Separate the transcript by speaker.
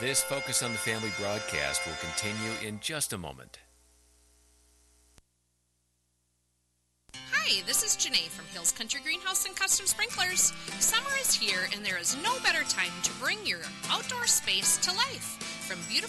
Speaker 1: This Focus on the Family broadcast will continue in just a moment.
Speaker 2: Hi, this is Janae from Hills Country Greenhouse and Custom Sprinklers. Summer is here and there is no better time to bring your outdoor space to life. From beautiful